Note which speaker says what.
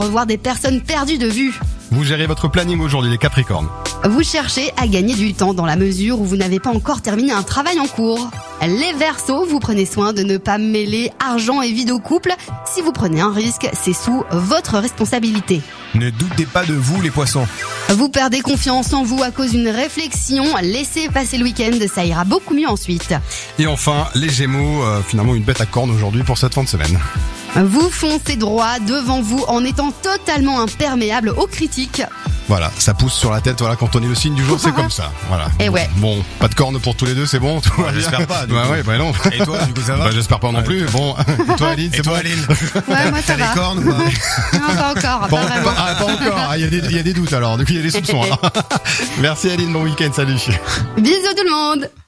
Speaker 1: revoir des personnes perdues de vue.
Speaker 2: Vous gérez votre planning aujourd'hui, les Capricornes.
Speaker 1: Vous cherchez à gagner du temps dans la mesure où vous n'avez pas encore terminé un travail en cours. Les Verseaux, vous prenez soin de ne pas mêler argent et vie de couple. Si vous prenez un risque, c'est sous votre responsabilité.
Speaker 3: Ne doutez pas de vous, les Poissons.
Speaker 1: Vous perdez confiance en vous à cause d'une réflexion. Laissez passer le week-end, ça ira beaucoup mieux ensuite.
Speaker 2: Et enfin, les Gémeaux, finalement une bête à cornes aujourd'hui pour cette fin de semaine.
Speaker 1: Vous foncez droit devant vous en étant totalement imperméable aux critiques.
Speaker 2: Voilà, ça pousse sur la tête, voilà, quand on est le signe du jour, c'est comme ça. Voilà.
Speaker 1: Et ouais.
Speaker 2: Bon, pas de cornes pour tous les deux, c'est bon. Tout va bien.
Speaker 3: J'espère pas. Du coup.
Speaker 2: Ouais, bah non.
Speaker 3: Et toi, du coup, ça va?
Speaker 2: Bah, j'espère pas non plus. Bon, et toi, Aline,
Speaker 3: Et
Speaker 2: c'est
Speaker 3: toi,
Speaker 2: bon.
Speaker 3: Aline?
Speaker 1: Ouais, moi ça
Speaker 3: T'as les
Speaker 1: va.
Speaker 3: cornes ou pas?
Speaker 1: Non, pas encore,
Speaker 2: Bon,
Speaker 1: pas vraiment.
Speaker 2: pas encore. Ah, il y a des doutes alors. Du coup, il y a des soupçons. Alors. Merci Aline, bon week-end, salut.
Speaker 1: Bisous tout le monde.